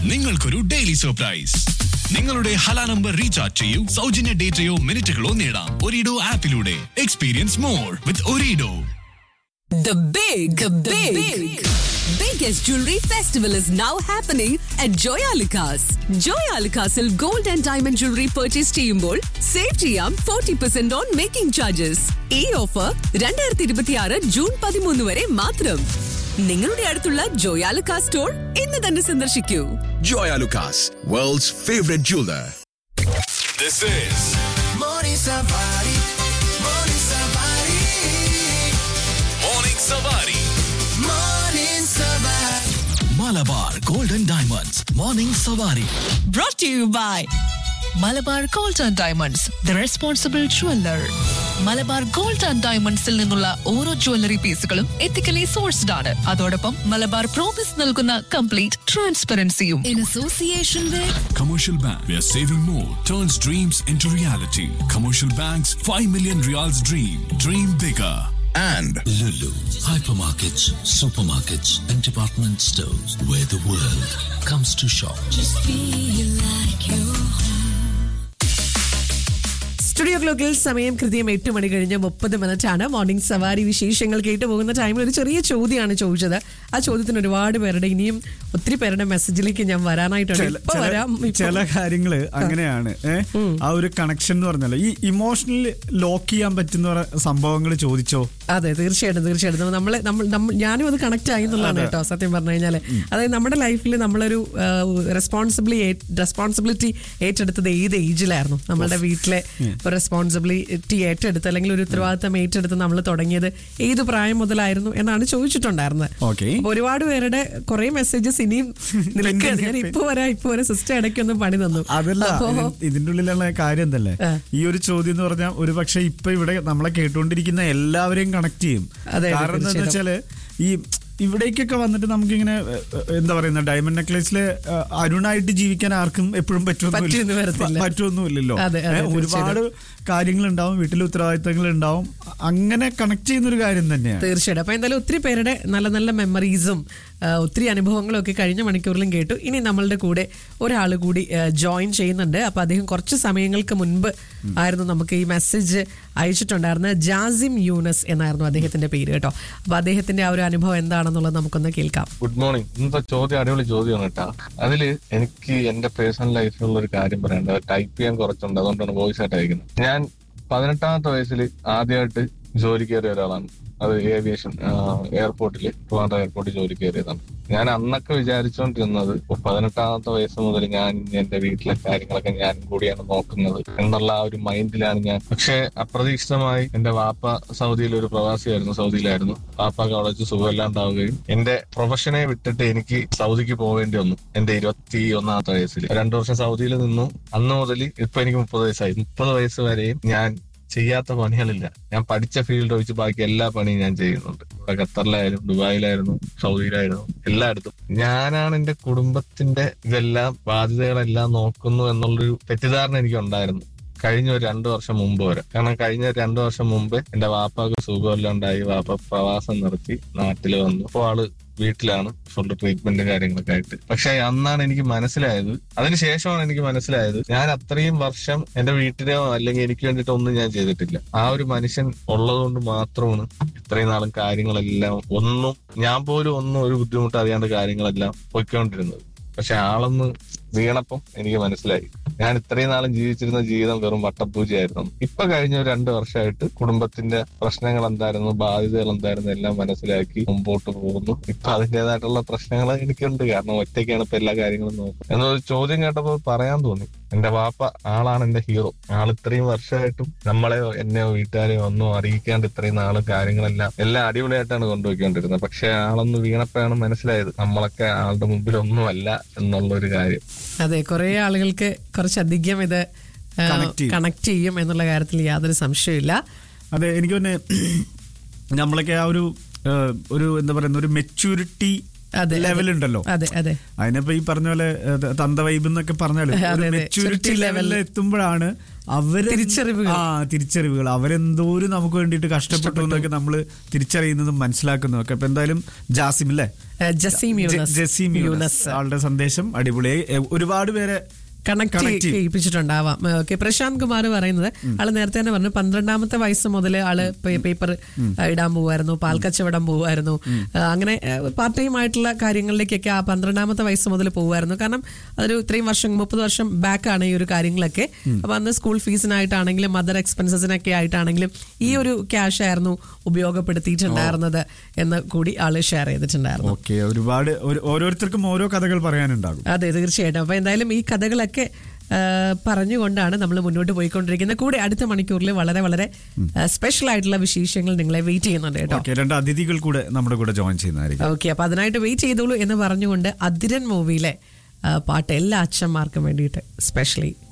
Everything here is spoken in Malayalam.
നിങ്ങൾക്കൊരു ഡെയിലി സർപ്രൈസ്. നിങ്ങളുടെ ഹല നമ്പർ റീചാർജ് ചെയ്യൂ, സൗജന്യ ഡേറ്റയോ മിനിറ്റുകളോ നേടാം ഒരിഡോ ആപ്പിലൂടെ. Experience more with ഒരിഡോ. The biggest jewelry festival is now happening at Joyalukas. Joyalukasil gold and diamond jewelry purchase ചെയ്യുമ്പോൾ സേവ് ചെയ്യാം 40% on making charges. ഈ ഓഫർ 2026 ജൂൺ 13 വരെ മാത്രം. നിങ്ങളുടെ അടുത്തുള്ള ജോയാലുക്കാസ് സ്റ്റോർ ഇന്ന് തന്നെ സന്ദർശിക്കൂ. Joyalukas, world's favorite jeweler. This is Morning Savari. Morning Savari. Morning Savari. Morning Savari. Malabar Golden Diamonds Morning Savari. Brought to you by Malabar gold and diamonds, the responsible jeweller. Malabar gold and ഡയമണ്ട്സിൽ നിന്നുള്ള ഓരോ ജ്വല്ലറി പീസുകളും എത്തിക്കലി സോഴ്സ്ഡ് ആണ്. അതോടൊപ്പം മലബാർ പ്രോമിസ് നൽകുന്ന complete ട്രാൻസ്പെറൻസിയും. In association with Commercial Bank, where saving more turns dreams into reality. Commercial Bank's 5 million Riyals dream. Dream bigger. And Lulu, hypermarkets, supermarkets, and department stores where the world comes to shop. Studio ക്ലോക്കിൽ സമയം കൃത്യം 8 മണി കഴിഞ്ഞ് 30 മിനിറ്റാണ്. മോർണിംഗ് സവാരി വിശേഷങ്ങൾ കേട്ടു പോകുന്ന ടൈമിൽ ഒരു ചെറിയ ചോദ്യമാണ് ചോദിച്ചത്. ആ ചോദ്യത്തിന് ഒരുപാട് പേരുടെ, ഇനിയും ഒത്തിരി പേരുടെ മെസ്സേജിലേക്ക് ഞാൻ വരാനായിട്ടുണ്ട്. ചില കാര്യങ്ങള് അങ്ങനെയാണ്. ആ ഒരു കണക്ഷൻ എന്ന് പറഞ്ഞാൽ ഈ ഇമോഷണൽ ലോക്ക് ചെയ്യാൻ പറ്റുന്ന സംഭവങ്ങൾ ചോദിച്ചോ? അതെ, തീർച്ചയായിട്ടും ഞാനും അത് കണക്ട് ആയി എന്നുള്ളതാണ് കേട്ടോ സത്യം പറഞ്ഞു കഴിഞ്ഞാല്. അതായത് നമ്മുടെ ലൈഫിൽ നമ്മളൊരു റെസ്പോൺസിബിലിറ്റി ഏറ്റെടുത്തത് ഏത് ഏജിലായിരുന്നു? നമ്മുടെ വീട്ടിലെ ഒരു റെസ്പോൺസിബിലിറ്റി ഏറ്റെടുത്ത് അല്ലെങ്കിൽ ഒരു ഉത്തരവാദിത്തം ഏറ്റെടുത്ത് നമ്മൾ തുടങ്ങിയത് ഏത് പ്രായം മുതലായിരുന്നു എന്നാണ് ചോദിച്ചിട്ടുണ്ടായിരുന്നത്. ഒരുപാട് പേരുടെ കുറെ മെസ്സേജസ് ഇനിയും നിൽക്കുകയാണ്. ഇപ്പൊ വരെ സിസ്റ്റർ ഇടയ്ക്കൊന്നും പണി തന്നു. അതല്ല, ഇതിന്റെ ഉള്ളിലുള്ള കാര്യം എന്തല്ലേ, ഈ ഒരു ചോദ്യം എന്ന് പറഞ്ഞാൽ ഒരു പക്ഷെ ഇപ്പൊ ഇവിടെ നമ്മളെ കേട്ടുകൊണ്ടിരിക്കുന്ന എല്ലാവരെയും കണക്ട് ചെയ്യും. കാരണം എന്താ വെച്ചാല് ഈ ഇവിടേക്കൊക്കെ വന്നിട്ട് നമുക്കിങ്ങനെ എന്താ പറയുന്ന ഡയമണ്ട് നെക്ലേസിലെ അരുണായിട്ട് ജീവിക്കാൻ ആർക്കും എപ്പോഴും പറ്റുമൊന്നുമില്ലല്ലോ. ഒരുപാട് കാര്യങ്ങൾ ഉണ്ടാവും, വീട്ടിലെ ഉത്തരവാദിത്തങ്ങൾ ഉണ്ടാവും. അങ്ങനെ കണക്ട് ചെയ്യുന്ന ഒരു കാര്യം തന്നെയാണ് തീർച്ചയായിട്ടും. അപ്പൊ എന്തായാലും ഒത്തിരി പേരുടെ നല്ല നല്ല മെമ്മറീസും ഒത്തിരി അനുഭവങ്ങളും ഒക്കെ കഴിഞ്ഞ മണിക്കൂറിലും കേട്ടു. ഇനി നമ്മളുടെ കൂടെ ഒരാൾ കൂടി ജോയിൻ ചെയ്യുന്നുണ്ട്. അപ്പൊ അദ്ദേഹം കുറച്ച് സമയങ്ങൾക്ക് മുൻപ് ആയിരുന്നു നമുക്ക് ഈ മെസ്സേജ് അയച്ചിട്ടുണ്ടായിരുന്നത്. ജാസിം യൂനസ് എന്നായിരുന്നു അദ്ദേഹത്തിന്റെ പേര് കേട്ടോ. അപ്പൊ അദ്ദേഹത്തിന്റെ ആ ഒരു അനുഭവം എന്താണെന്നുള്ളത് നമുക്കൊന്ന് കേൾക്കാം. Good morning. ഇന്നത്തെ ചോദ്യം അടിപൊളി ചോദ്യമാണ് കേട്ടോ. അതില് എനിക്ക് എന്റെ പേഴ്സണൽ ലൈഫിലുള്ള ഒരു കാര്യം പറയേണ്ടത്, ടൈപ്പ് ചെയ്യാൻ കുറച്ചുണ്ട്, അതുകൊണ്ടാണ് വോയിസ് ആയിട്ട് അയക്കുന്നത്. ഞാൻ 18ാമത്തെ വയസ്സിൽ ആദ്യമായിട്ട് ജോലി കയറിയ ഒരാളാണ്. അത് ഏവിയേഷൻ എയർപോർട്ടിൽ, ട്രിവാൻഡ്രം എയർപോർട്ടിൽ ജോലി കയറിയതാണ്. ഞാൻ അന്നൊക്കെ വിചാരിച്ചുകൊണ്ടിരുന്നത് 18ാമത്തെ വയസ്സ് മുതൽ ഞാൻ എന്റെ വീട്ടിലെ കാര്യങ്ങളൊക്കെ ഞാൻ കൂടിയാണ് നോക്കുന്നത് എന്നുള്ള ആ ഒരു മൈൻഡിലാണ് ഞാൻ. പക്ഷെ അപ്രതീക്ഷിതമായി എന്റെ വാപ്പ ഒരു പ്രവാസിയായിരുന്നു, സൗദിയിലായിരുന്നു. വാപ്പാക്ക് അവിടെ വെച്ച് സുഖമില്ലാണ്ടാവുകയും എന്റെ പ്രൊഫഷനെ വിട്ടിട്ട് എനിക്ക് സൗദിക്ക് പോവേണ്ടി വന്നു എന്റെ 21ാമത്തെ വയസ്സിൽ. 2 വർഷം സൗദിയിൽ നിന്നു. അന്ന് മുതൽ ഇപ്പൊ എനിക്ക് 30 വയസ്സായി. 30 വയസ്സ് വരെയും ഞാൻ ചെയ്യാത്ത പണികളില്ല. ഞാൻ പഠിച്ച ഫീൽഡ് ഒഴിച്ച് ബാക്കി എല്ലാ പണിയും ഞാൻ ചെയ്യുന്നുണ്ട്. ഇവിടെ ഖത്തറിലായാലും ദുബായിലായിരുന്നു സൗദിയിലായിരുന്നു എല്ലായിടത്തും. ഞാനാണ് എന്റെ കുടുംബത്തിന്റെ ഇതെല്ലാം ബാധ്യതകളെല്ലാം നോക്കുന്നു എന്നുള്ളൊരു തെറ്റിദ്ധാരണ എനിക്ക് ഉണ്ടായിരുന്നു കഴിഞ്ഞ ഒരു 2 വർഷം മുമ്പ് വരെ. കാരണം കഴിഞ്ഞ 2 വർഷം മുമ്പ് എന്റെ വാപ്പാക്ക് സുഖമെല്ലാം ഉണ്ടായി. വാപ്പ പ്രവാസം നിർത്തി നാട്ടിൽ വന്നു. അപ്പോൾ ആള് വീട്ടിലാണ്, ഫുൾ ട്രീറ്റ്മെന്റ് കാര്യങ്ങളൊക്കെ ആയിട്ട്. പക്ഷെ അന്നാണ് എനിക്ക് മനസ്സിലായത്, അതിനുശേഷമാണ് എനിക്ക് മനസ്സിലായത്, ഞാൻ അത്രയും വർഷം എന്റെ വീട്ടിലോ അല്ലെങ്കിൽ എനിക്ക് വേണ്ടിയിട്ട് ഒന്നും ഞാൻ ചെയ്തിട്ടില്ല. ആ ഒരു മനുഷ്യൻ ഉള്ളതുകൊണ്ട് മാത്രമാണ് ഇത്രയും നാളും കാര്യങ്ങളെല്ലാം ഞാൻ പോലും ഒരു ബുദ്ധിമുട്ട് അറിയാണ്ട് കാര്യങ്ങളെല്ലാം പൊയ്ക്കൊണ്ടിരുന്നത്. പക്ഷെ ആളൊന്ന് വീണപ്പം എനിക്ക് മനസ്സിലായി ഞാൻ ഇത്രയും നാളും ജീവിച്ചിരുന്ന ജീവിതം വെറും വട്ടപ്പൂജയായിരുന്നു. ഇപ്പൊ കഴിഞ്ഞ ഒരു 2 വർഷമായിട്ട് കുടുംബത്തിന്റെ പ്രശ്നങ്ങൾ എന്തായിരുന്നു, ബാധ്യതകൾ എന്തായിരുന്നു എല്ലാം മനസ്സിലാക്കി മുമ്പോട്ട് പോകുന്നു. ഇപ്പൊ അതിൻ്റെതായിട്ടുള്ള പ്രശ്നങ്ങൾ എനിക്കുണ്ട്. കാരണം ഒറ്റയ്ക്കാണ് ഇപ്പൊ എല്ലാ കാര്യങ്ങളും നോക്കുന്നത്. എന്നൊരു ചോദ്യം കേട്ടപ്പോൾ പറയാൻ തോന്നി. എന്റെ വാപ്പ ആളാണ് എന്റെ ഹീറോ. ആൾ ഇത്രയും വർഷമായിട്ടും നമ്മളെയോ എന്നെയോ വീട്ടുകാരെയോ ഒന്നും അറിയിക്കാണ്ട് ഇത്രയും നാളും കാര്യങ്ങളെല്ലാം അടിപൊളിയായിട്ടാണ് കൊണ്ടുപോയിക്കൊണ്ടിരുന്നത്. പക്ഷെ ആളൊന്ന് വീണപ്പോഴാണ് മനസ്സിലായത് നമ്മളൊക്കെ ആളുടെ മുമ്പിൽ ഒന്നുമല്ല എന്നുള്ളൊരു കാര്യം. അതെ, കുറെ ആളുകൾക്ക് കുറച്ചധികം ഇത് കണക്ട് ചെയ്യും എന്നുള്ള കാര്യത്തിൽ യാതൊരു സംശയമില്ല. അതെ, എനിക്ക് തന്നെ നമ്മളൊക്കെ ആ ഒരു എന്താ പറയുന്ന ഒരു മെച്യൂരിറ്റി ലെവലുണ്ടല്ലോ. അതിനിപ്പോ ഈ പറഞ്ഞ പോലെ തന്ത വൈബ് എന്നൊക്കെ പറഞ്ഞാലും മെച്യൂരിറ്റി ലെവലിൽ എത്തുമ്പോഴാണ് അവര് തിരിച്ചറിവുകൾ അവരെന്തോരം നമുക്ക് വേണ്ടിയിട്ട് കഷ്ടപ്പെട്ടു എന്നൊക്കെ നമ്മള് തിരിച്ചറിയുന്നതും മനസ്സിലാക്കുന്നതും ഒക്കെ. അപ്പൊ എന്തായാലും ജാസിം അല്ലേ, ജസീം യൂനസ് ആളുടെ സന്ദേശം അടിപൊളിയായി, ഒരുപാട് പേരെ കണക്ട് ചെയ്യിപ്പിച്ചിട്ടുണ്ടാവാം. ഓക്കെ, പ്രശാന്ത് കുമാർ പറയുന്നത് ആള് നേരത്തെ തന്നെ പറഞ്ഞു 12ാമത്തെ വയസ്സ് മുതൽ ആള് പേപ്പർ ഇടാൻ പോവായിരുന്നു, പാൽ കച്ചവടം പോവായിരുന്നു, അങ്ങനെ പാർട്ട് ടൈം ആയിട്ടുള്ള കാര്യങ്ങളിലേക്കൊക്കെ ആ 12ാമത്തെ വയസ്സ് മുതൽ പോവായിരുന്നു. കാരണം അതൊരു ഇത്രയും വർഷം 30 വർഷം ബാക്കാണ് ഈ ഒരു കാര്യങ്ങളൊക്കെ. അപ്പൊ അന്ന് സ്കൂൾ ഫീസിനായിട്ടാണെങ്കിലും മദർ എക്സ്പെൻസസിനൊക്കെ ആയിട്ടാണെങ്കിലും ഈ ഒരു ക്യാഷ് ആയിരുന്നു ഉപയോഗപ്പെടുത്തിയിട്ടുണ്ടായിരുന്നത് എന്ന് കൂടി ആള് ഷെയർ ചെയ്തിട്ടുണ്ടായിരുന്നു. ഓക്കെ, ഒരുപാട് ഓരോരുത്തർക്കും ഓരോ കഥകൾ പറയാനുണ്ടാകും. അതെ, തീർച്ചയായിട്ടും. അപ്പൊ എന്തായാലും ഈ കഥകളൊക്കെ പറഞ്ഞുകൊണ്ടാണ് നമ്മൾ മുന്നോട്ട് പോയിക്കൊണ്ടിരിക്കുന്നത്. കൂടെ അടുത്ത മണിക്കൂറിൽ വളരെ വളരെ സ്പെഷ്യൽ ആയിട്ടുള്ള വിശേഷങ്ങൾ നിങ്ങളെ വെയിറ്റ് ചെയ്യുന്നുണ്ട് കേട്ടോ. 2 അതിഥികൾ കൂടെ നമ്മുടെ കൂടെ ജോയിൻ ചെയ്യുന്നതായിരിക്കും. ഓക്കെ, അപ്പൊ അതിനായിട്ട് വെയിറ്റ് ചെയ്തോളൂ എന്ന് പറഞ്ഞുകൊണ്ട് അതിരൻ മൂവിയിലെ പാട്ട് എല്ലാ അച്ഛന്മാർക്കും വേണ്ടിയിട്ട് സ്പെഷ്യലി